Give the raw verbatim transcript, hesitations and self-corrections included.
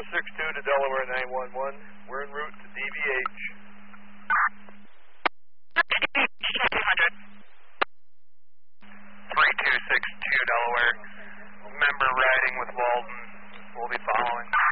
six two to Delaware nine one one. We're en route to D V H. three two six two Delaware. Member riding with Walden. We'll be following.